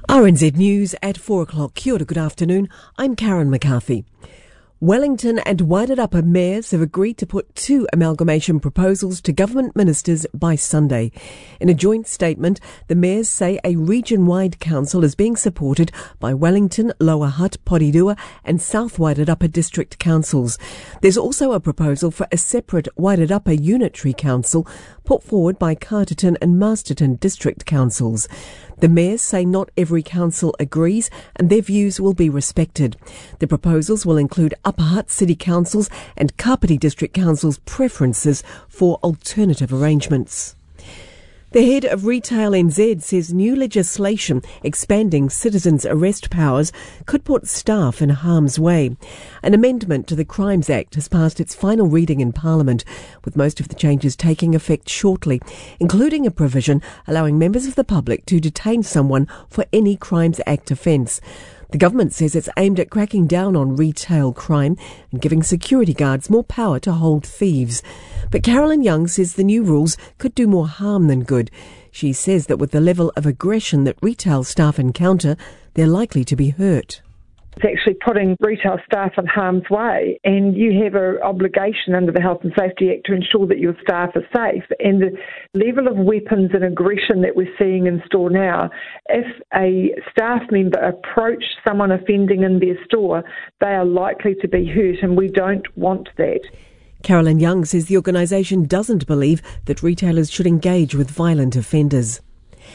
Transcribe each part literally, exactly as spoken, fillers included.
R N Z News at four o'clock. Kia ora, good afternoon. I'm Karen McCarthy. Wellington and Wairarapa mayors have agreed to put two amalgamation proposals to government ministers by Sunday. In a joint statement, the mayors say a region-wide council is being supported by Wellington, Lower Hutt, Porirua and South Wairarapa district councils. There's also a proposal for a separate Wairarapa unitary council put forward by Carterton and Masterton district councils. The mayors say not every council agrees and their views will be respected. The proposals will include Upper Hutt City Council's and Kapiti District Council's preferences for alternative arrangements. The head of Retail N Z says new legislation expanding citizens' arrest powers could put staff in harm's way. An amendment to the Crimes Act has passed its final reading in Parliament, with most of the changes taking effect shortly, including a provision allowing members of the public to detain someone for any Crimes Act offence. The government says it's aimed at cracking down on retail crime and giving security guards more power to hold thieves. But Carolyn Young says the new rules could do more harm than good. She says that with the level of aggression that retail staff encounter, they're likely to be hurt. It's actually putting retail staff in harm's way, and you have an obligation under the Health and Safety Act to ensure that your staff are safe. And the level of weapons and aggression that we're seeing in store now, if a staff member approach someone offending in their store, they are likely to be hurt, and we don't want that. Carolyn Young says the organisation doesn't believe that retailers should engage with violent offenders.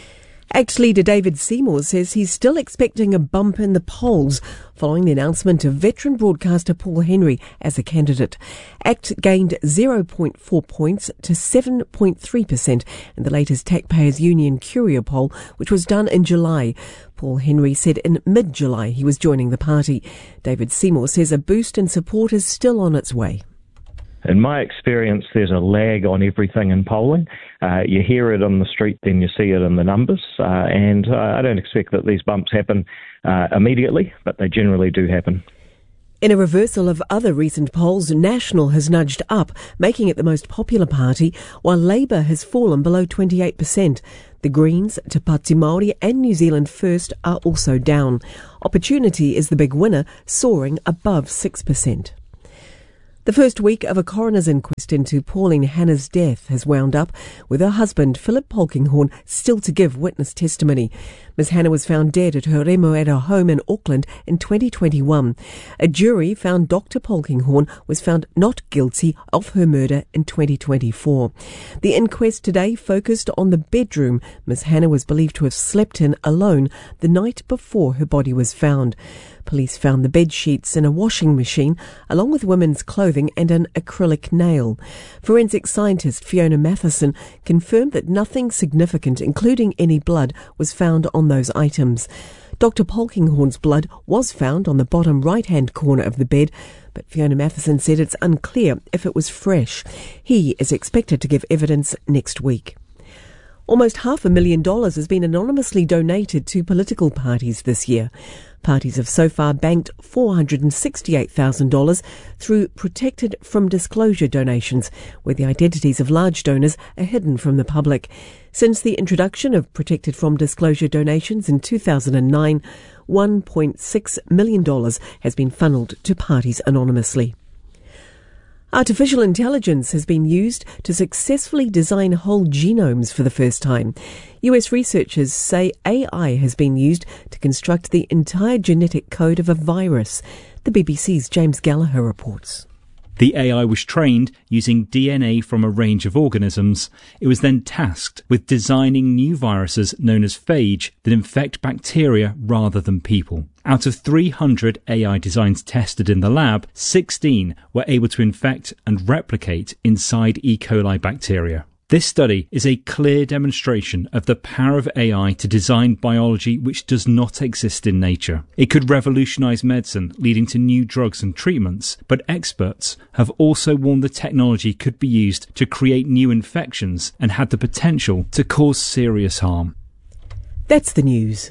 ACT leader David Seymour says he's still expecting a bump in the polls following the announcement of veteran broadcaster Paul Henry as a candidate. ACT gained zero point four points to seven point three percent in the latest Taxpayers Union Curia poll, which was done in July. Paul Henry said in mid-July he was joining the party. David Seymour says a boost in support is still on its way. In my experience, there's a lag on everything in polling. Uh, you hear it on the street, then you see it in the numbers. Uh, and uh, I don't expect that these bumps happen uh, immediately, but they generally do happen. In a reversal of other recent polls, National has nudged up, making it the most popular party, while Labour has fallen below twenty-eight percent. The Greens, Te Pāti Māori and New Zealand First are also down. Opportunity is the big winner, soaring above six percent. The first week of a coroner's inquest into Pauline Hanna's death has wound up, with her husband, Philip Polkinghorne, still to give witness testimony. Miss Hanna was found dead at her Remuera home in Auckland in twenty twenty-one. A jury found Doctor Polkinghorne was found not guilty of her murder in twenty twenty-four. The inquest today focused on the bedroom Miss Hanna was believed to have slept in alone the night before her body was found. Police found the bed sheets in a washing machine, along with women's clothing and an acrylic nail. Forensic scientist Fiona Matheson confirmed that nothing significant, including any blood, was found on those items. Doctor Polkinghorne's blood was found on the bottom right-hand corner of the bed, but Fiona Matheson said it's unclear if it was fresh. He is expected to give evidence next week. Almost half a million dollars has been anonymously donated to political parties this year. Parties have so far banked four hundred sixty-eight thousand dollars through protected from disclosure donations, where the identities of large donors are hidden from the public. Since the introduction of protected from disclosure donations in two thousand nine, one point six million dollars has been funneled to parties anonymously. Artificial intelligence has been used to successfully design whole genomes for the first time. U S researchers say A I has been used to construct the entire genetic code of a virus. The B B C's James Gallagher reports. The A I was trained using D N A from a range of organisms. It was then tasked with designing new viruses known as phage that infect bacteria rather than people. Out of three hundred A I designs tested in the lab, sixteen were able to infect and replicate inside E. coli bacteria. This study is a clear demonstration of the power of A I to design biology which does not exist in nature. It could revolutionize medicine, leading to new drugs and treatments, but experts have also warned the technology could be used to create new infections and had the potential to cause serious harm. That's the news.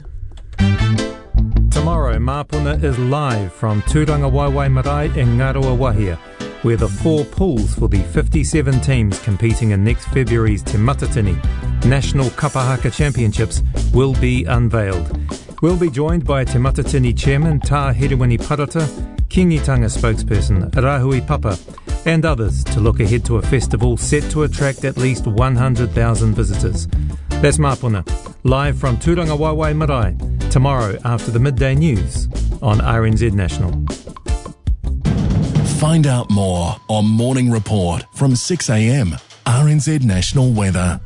Tomorrow, Mapuna is live from Tūranga Waiwai Marae in Ngaroa Wahia, where the four pools for the fifty-seven teams competing in next February's Te Matatini National Kapahaka Championships will be unveiled. We're We'll be joined by Te Matatini Chairman Tā Herewini Parata, Kingitanga spokesperson Rahui Papa, and others to look ahead to a festival set to attract at least one hundred thousand visitors. That's Mapuna, live from Tūranga Waiwai Marae, tomorrow after the midday news on R N Z National. Find out more on Morning Report from six a m, R N Z National Weather.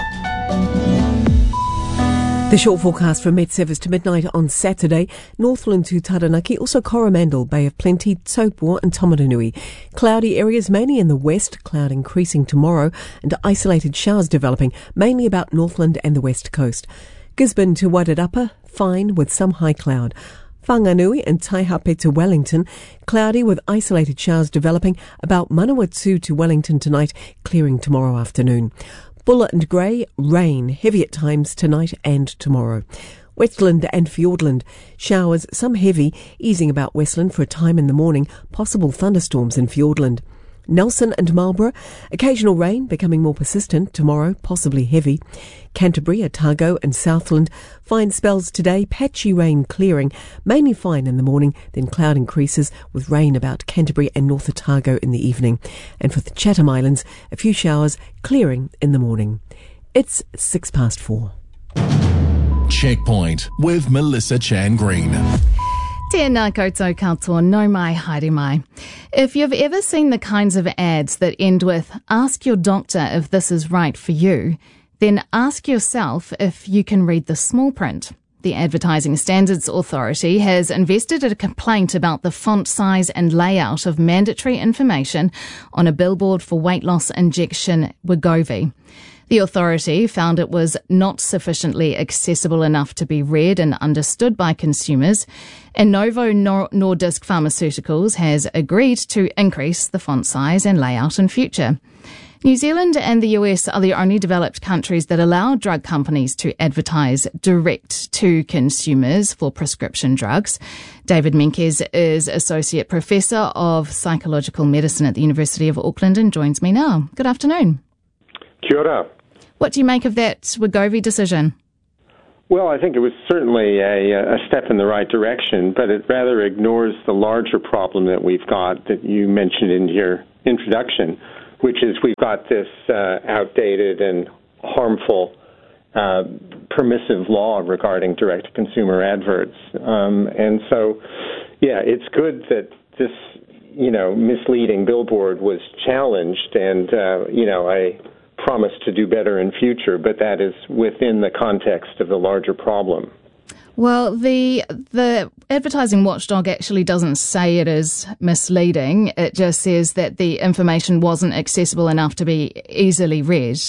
The short forecast from Met Service to midnight on Saturday, Northland to Taranaki, also Coromandel, Bay of Plenty, Taupo and Tomaranui. Cloudy areas mainly in the west, cloud increasing tomorrow and isolated showers developing, mainly about Northland and the west coast. Gisborne to Wairarapa, fine with some high cloud. Whanganui and Taihape to Wellington, cloudy with isolated showers developing, about Manawatu to Wellington tonight, clearing tomorrow afternoon. Bulla and Grey, rain, heavy at times tonight and tomorrow. Westland and Fiordland, showers, some heavy, easing about Westland for a time in the morning, possible thunderstorms in Fiordland. Nelson and Marlborough, occasional rain becoming more persistent tomorrow, possibly heavy. Canterbury, Otago and Southland, fine spells today, patchy rain clearing, mainly fine in the morning, then cloud increases with rain about Canterbury and North Otago in the evening. And for the Chatham Islands, a few showers clearing in the morning. It's six past four. Checkpoint with Melissa Chan Green. Tēnā koutou katoa, no mai, haere mai. If you've ever seen the kinds of ads that end with, ask your doctor if this is right for you, then ask yourself if you can read the small print. The Advertising Standards Authority has investigated a complaint about the font size and layout of mandatory information on a billboard for weight loss injection Wegovy. The authority found it was not sufficiently accessible enough to be read and understood by consumers, and Novo Nordisk Pharmaceuticals has agreed to increase the font size and layout in future. New Zealand and the U S are the only developed countries that allow drug companies to advertise direct to consumers for prescription drugs. David Menkes is Associate Professor of Psychological Medicine at the University of Auckland and joins me now. Good afternoon. Kia ora. What do you make of that Wegovy decision? Well, I think it was certainly a, a step in the right direction, but it rather ignores the larger problem that we've got that you mentioned in your introduction, which is we've got this uh, outdated and harmful uh, permissive law regarding direct-to-consumer adverts. Um, and so, yeah, it's good that this, you know, misleading billboard was challenged and, uh, you know, I promise to do better in future, but that is within the context of the larger problem. Well, the the advertising watchdog actually doesn't say it is misleading. It just says that the information wasn't accessible enough to be easily read.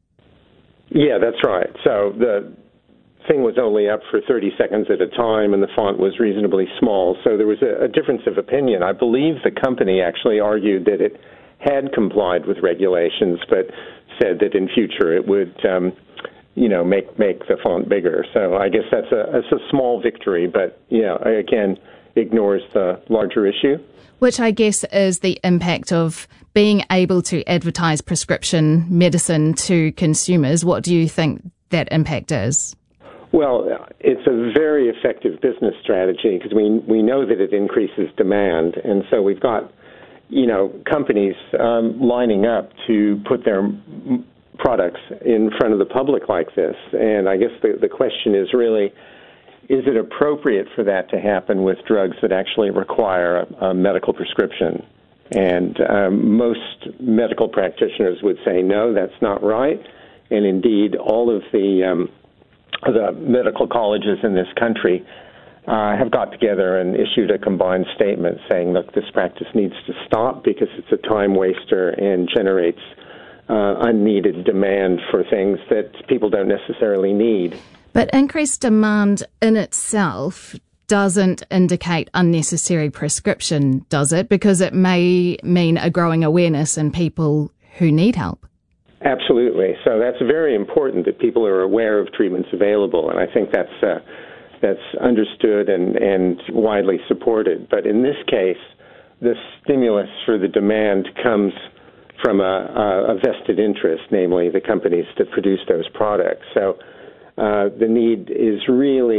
Yeah, that's right. So the thing was only up for thirty seconds at a time, and the font was reasonably small. So there was a, a difference of opinion. I believe the company actually argued that it had complied with regulations, but said that in future it would, um, you know, make make the font bigger. So I guess that's a that's a small victory, but you know, again, ignores the larger issue. Which I guess is the impact of being able to advertise prescription medicine to consumers. What do you think that impact is? Well, it's a very effective business strategy because we we know that it increases demand, and so we've got, you know, companies um, lining up to put their m- products in front of the public like this. And I guess the, the question is really, is it appropriate for that to happen with drugs that actually require a, a medical prescription? And um, most medical practitioners would say, no, that's not right. And indeed, all of the, um, the medical colleges in this country Uh, have got together and issued a combined statement saying, look, this practice needs to stop because it's a time waster and generates uh, unneeded demand for things that people don't necessarily need. But increased demand in itself doesn't indicate unnecessary prescription, does it? Because it may mean a growing awareness in people who need help. Absolutely. So that's very important that people are aware of treatments available, and I think that's uh, that's understood and, and widely supported. But in this case, the stimulus for the demand comes from a, a vested interest, namely the companies that produce those products. So uh, the need is really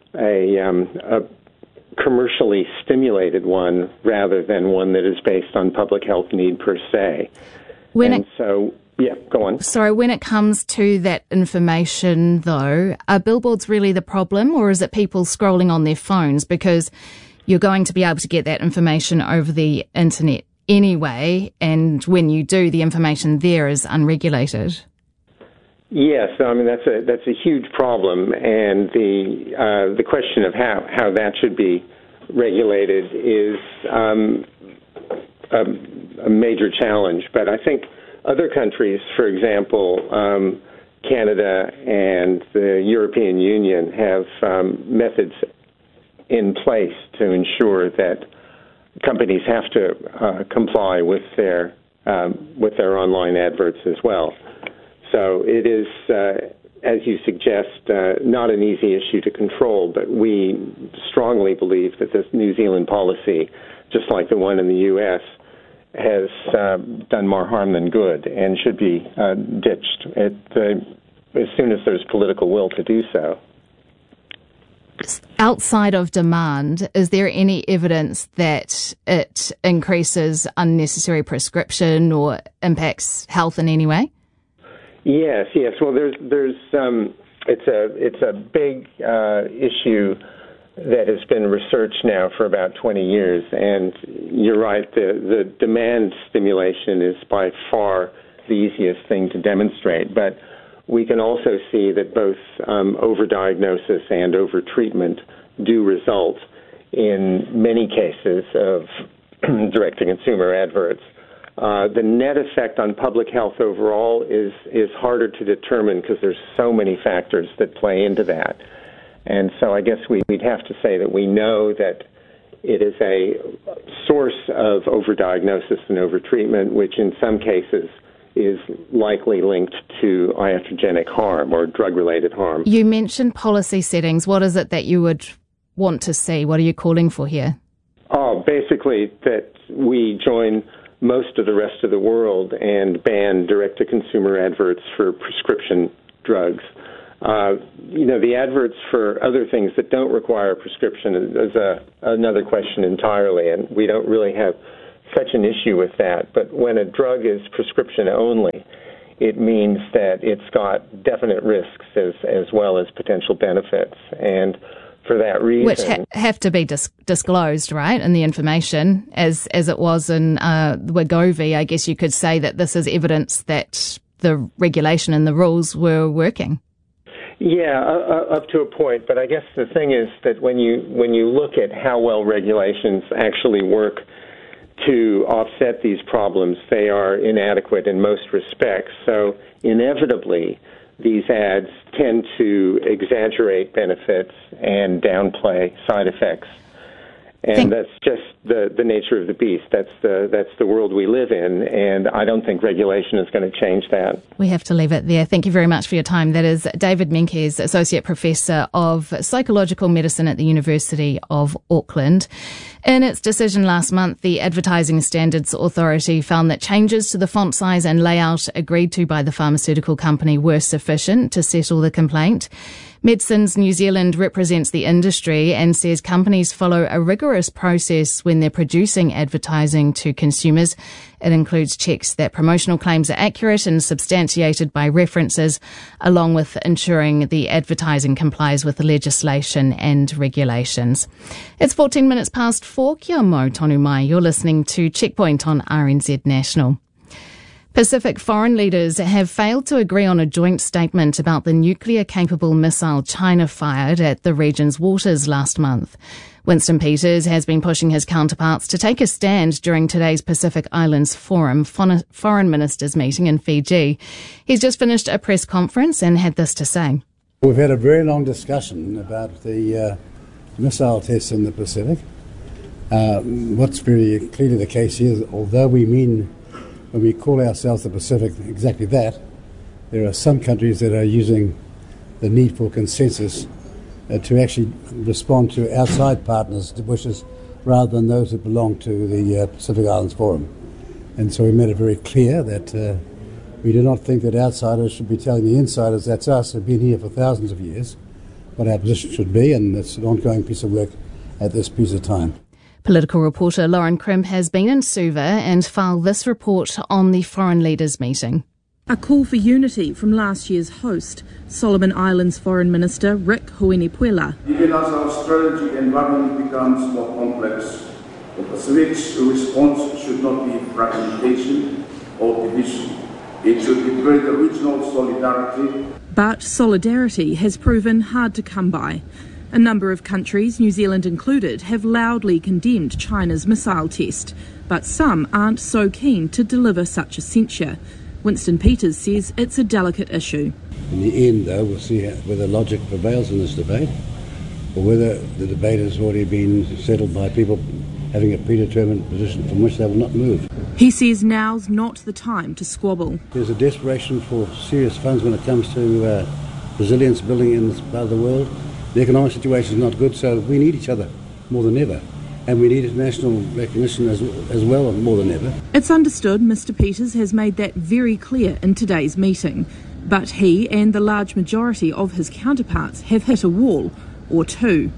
a, um, a commercially stimulated one rather than one that is based on public health need per se. When and it, so, yeah, go on. Sorry, when it comes to that information, though, are billboards really the problem, or is it people scrolling on their phones? Because you're going to be able to get that information over the internet anyway, and when you do, the information there is unregulated. Yes, I mean that's a that's a huge problem, and the uh, the question of how, how that should be regulated is um, a, a major challenge. But I think other countries, for example, um, Canada and the European Union, have um, methods in place to ensure that companies have to uh, comply with their um, with their online adverts as well. So it is, uh, as you suggest, uh, not an easy issue to control, but we strongly believe that this New Zealand policy, just like the one in the U S, has uh, done more harm than good and should be uh, ditched at, uh, as soon as there's political will to do so. Outside of demand, is there any evidence that it increases unnecessary prescription or impacts health in any way? Yes, yes. Well, there's there's um, it's a it's a big uh, issue that has been researched now for about twenty years, and you're right. The the demand stimulation is by far the easiest thing to demonstrate, but we can also see that both um, overdiagnosis and overtreatment do result in many cases of direct-to-consumer adverts. Uh, the net effect on public health overall is, is harder to determine because there's so many factors that play into that. And so I guess we, we'd have to say that we know that it is a source of overdiagnosis and overtreatment, which in some cases is likely linked to iatrogenic harm or drug-related harm. You mentioned policy settings. What is it that you would want to see? What are you calling for here? Oh, basically that we join most of the rest of the world and ban direct-to-consumer adverts for prescription drugs. Uh, you know, the adverts for other things that don't require a prescription is a, another question entirely, and we don't really have such an issue with that. But when a drug is prescription only, it means that it's got definite risks as, as well as potential benefits. And for that reason, which ha- have to be dis- disclosed, right, in the information, as as it was in uh, Wegovy. I guess you could say that this is evidence that the regulation and the rules were working. Yeah, uh, up to a point. But I guess the thing is that when you when you look at how well regulations actually work to offset these problems, they are inadequate in most respects. So inevitably, these ads tend to exaggerate benefits and downplay side effects. And Think- that's just the, the nature of the beast. That's the that's the world we live in, and I don't think regulation is going to change that. We have to leave it there. Thank you very much for your time. That is David Menkes, Associate Professor of Psychological Medicine at the University of Auckland. In its decision last month, the Advertising Standards Authority found that changes to the font size and layout agreed to by the pharmaceutical company were sufficient to settle the complaint. Medicines New Zealand represents the industry and says companies follow a rigorous process when they're producing advertising to consumers. It includes checks that promotional claims are accurate and substantiated by references, along with ensuring the advertising complies with the legislation and regulations. It's fourteen minutes past four. Kia mau tonu mai. You're listening to Checkpoint on R N Z National. Pacific foreign leaders have failed to agree on a joint statement about the nuclear-capable missile China fired at the region's waters last month. Winston Peters has been pushing his counterparts to take a stand during today's Pacific Islands Forum foreign ministers meeting in Fiji. He's just finished a press conference and had this to say. We've had a very long discussion about the uh, missile tests in the Pacific. Uh, what's very clearly the case here is, although we mean when we call ourselves the Pacific exactly that, there are some countries that are using the need for consensus uh, to actually respond to outside partners' wishes rather than those that belong to the uh, Pacific Islands Forum. And so we made it very clear that uh, we do not think that outsiders should be telling the insiders, that's us, who've been here for thousands of years, what our position should be, and it's an ongoing piece of work at this piece of time. Political reporter Lauren Crimp has been in Suva and filed this report on the foreign leaders' meeting. A call for unity from last year's host, Solomon Islands Foreign Minister Rick Huinepuela. Even as our strategy environment becomes more complex, the Pacific's response should not be fragmentation or division. It should be greater regional solidarity. But solidarity has proven hard to come by. A number of countries, New Zealand included, have loudly condemned China's missile test, but some aren't so keen to deliver such a censure. Winston Peters says it's a delicate issue. In the end, though, we'll see whether logic prevails in this debate, or whether the debate has already been settled by people having a predetermined position from which they will not move. He says now's not the time to squabble. There's a desperation for serious funds when it comes to uh, resilience building in this part of the world. The economic situation is not good, so we need each other more than ever. And we need international recognition as, as well more than ever. It's understood Mr Peters has made that very clear in today's meeting. But he and the large majority of his counterparts have hit a wall, or two.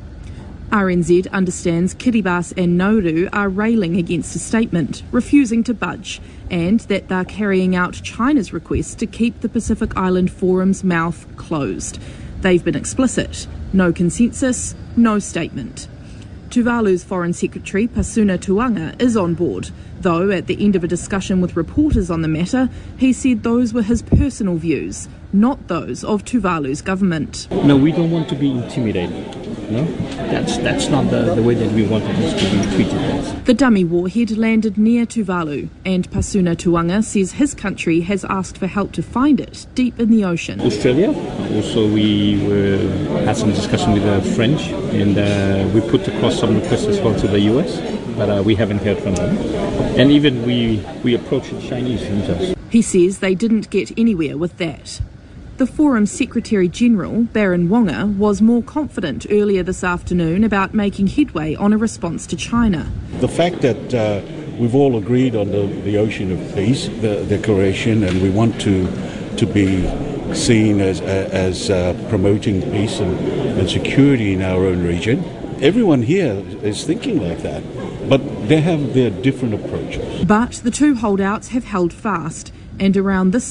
R N Z understands Kiribati and Nauru are railing against a statement, refusing to budge, and that they're carrying out China's request to keep the Pacific Island Forum's mouth closed. They've been explicit. No consensus, no statement. Tuvalu's Foreign Secretary Pasuna Tuanga is on board, though at the end of a discussion with reporters on the matter, he said those were his personal views, not those of Tuvalu's government. No, we don't want to be intimidated. No, that's that's not the, the way that we wanted us to be treated as. The dummy warhead landed near Tuvalu, and Pasuna Tuanga says his country has asked for help to find it deep in the ocean. Australia, also we were, had some discussion with the French, and uh, we put across some requests as well to the U S, but uh, we haven't heard from them. And even we, we approached the Chinese themselves. He says they didn't get anywhere with that. The Forum's Secretary-General, Baron Wonga, was more confident earlier this afternoon about making headway on a response to China. The fact that uh, we've all agreed on the, the Ocean of Peace, the declaration, and we want to to be seen as, as uh, promoting peace and, and security in our own region. Everyone here is thinking like that, but they have their different approaches. But the two holdouts have held fast, and around this